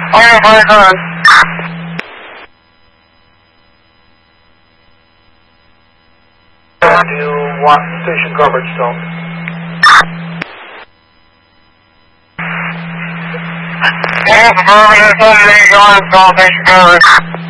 Oh my God. Do you want station coverage still? Yeah, affirmative, 78 going, station coverage.